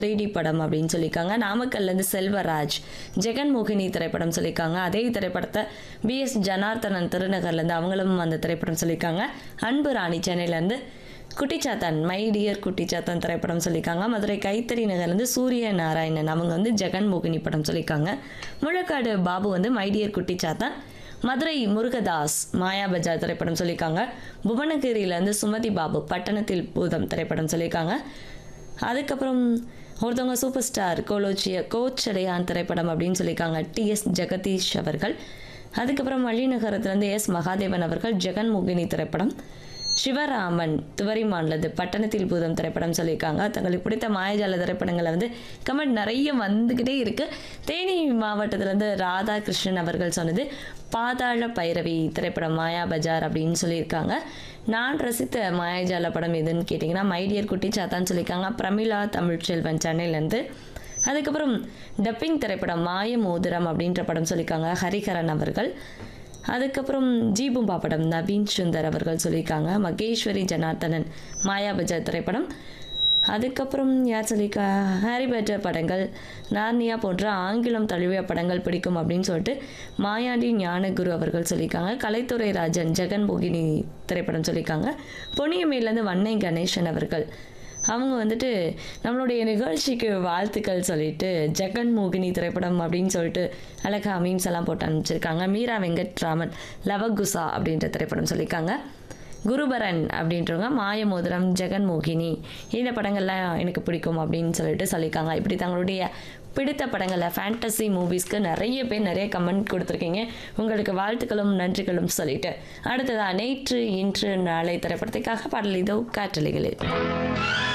3D படம் அப்படின்னு சொல்லியிருக்காங்க. நாமக்கல்லேருந்து செல்வராஜ் ஜெகன்மோகினி திரைப்படம் சொல்லியிருக்காங்க. அதே திரைப்படத்தை பிஎஸ் ஜனார்த்தனன் திருநகர்லேருந்து அவங்களும் அந்த திரைப்படம் சொல்லியிருக்காங்க. அன்பு ராணி சென்னையிலேருந்து குட்டிச்சாத்தன் மை டியர் குட்டிச்சாத்தன் திரைப்படம் சொல்லியிருக்காங்க. மதுரை கைத்தறி நகர்லேருந்து சூரிய நாராயணன் அவங்க வந்து ஜெகன்மோகினி படம் சொல்லியிருக்காங்க. முழக்காடு பாபு வந்து மை டியர் குட்டிச்சாத்தன். மதுரை முருகதாஸ் மாயா பஜார் திரைப்படம் சொல்லியிருக்காங்க. புவனகிரியிலேருந்து சுமதி பாபு பட்டணத்தில் பூதம் திரைப்படம் சொல்லியிருக்காங்க. அதுக்கப்புறம் ஒருத்தவங்க சூப்பர் ஸ்டார் கோச்சடையான் திரைப்படம் அப்படின்னு சொல்லியிருக்காங்க. டிஎஸ் ஜெகதீஷ் அவர்கள். அதுக்கப்புறம் வள்ளிநகரத்துலேருந்து எஸ் மகாதேவன் அவர்கள் ஜெகன்மோகினி திரைப்படம். சிவராமன் துவரிமான்லது பட்டணத்தில் பூதம் திரைப்படம் சொல்லியிருக்காங்க. தங்களுக்கு பிடித்த மாயஜால திரைப்படங்களை வந்து கமெண்ட் நிறைய வந்துக்கிட்டே இருக்கு. தேனி மாவட்டத்திலேருந்து ராதாகிருஷ்ணன் அவர்கள் சொன்னது பாதாள பைரவி திரைப்படம் மாயா பஜார் அப்படின்னு சொல்லியிருக்காங்க. நான் ரசித்த மாயாஜால படம் எதுன்னு கேட்டிங்கன்னா மைடியர் குட்டிச்சாத்தான்னு சொல்லியிருக்காங்க. பிரமிளா தமிழ்ச்செல்வன் சென்னையிலேருந்து. அதுக்கப்புறம் டப்பிங் திரைப்படம் மாய மோதிரம் அப்படின்ற படம் சொல்லியிருக்காங்க ஹரிஹரன் அவர்கள். அதுக்கப்புறம் ஜீபும்பா படம் நவீன் சுந்தர் அவர்கள் சொல்லியிருக்காங்க. மகேஸ்வரி ஜனார்த்தனன் மாயா பஜார் திரைப்படம். அதுக்கப்புறம் யார் சொல்லியிருக்கா ஹாரி பாட்டர் படங்கள் நார்னியா போன்ற ஆங்கிலம் தழுவிய படங்கள் பிடிக்கும் அப்படின்னு சொல்லிட்டு மாயாண்டி ஞானகுரு அவர்கள் சொல்லியிருக்காங்க. கலைத்துறை ராஜன் ஜெகன்மோகினி திரைப்படம் சொல்லியிருக்காங்க. பொன்னியமேலேருந்து வன்னை கணேசன் அவர்கள் அவங்க வந்துட்டு நம்மளுடைய நிகழ்ச்சிக்கு வாழ்த்துக்கள் சொல்லிட்டு ஜெகன்மோகினி திரைப்படம் அப்படின்னு சொல்லிட்டு அழகா மீம்ஸ் எல்லாம் போட்டு அனுப்பிச்சிருக்காங்க. மீரா வெங்கட்ராமன் லவகுசா அப்படின்ற திரைப்படம் சொல்லியிருக்காங்க. குருபரன் அப்படின்றவங்க மாயமோதிரம் ஜெகன்மோகினி இந்த படங்கள்லாம் எனக்கு பிடிக்கும் அப்படின்னு சொல்லியிருக்காங்க. இப்படி தங்களுடைய பிடித்த படங்களில் ஃபேண்டசி மூவிஸ்க்கு நிறைய பேர் நிறைய கமெண்ட் கொடுத்துருக்கீங்க. உங்களுக்கு வாழ்த்துக்களும் நன்றிகளும் சொல்லிட்டு அடுத்ததாக நேற்று இன்று நாளை திரைப்படத்துக்காக பாடல் இதோ காற்றலைகளில்.